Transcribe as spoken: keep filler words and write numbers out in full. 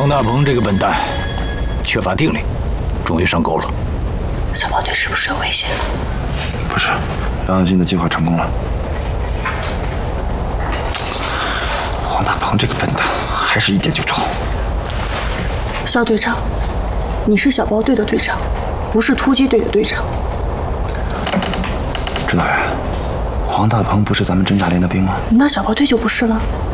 黄大鹏这个笨蛋，缺乏定力，终于上钩了。 小豹队是不是有危险了？ 不是，梁永金的计划成功了。黄大鹏这个笨蛋，还是一点就着。 肖队长，你是小豹队的队长，不是突击队的队长。 指导员，黄大鹏不是咱们侦察连的兵吗？ 那小豹队就不是了。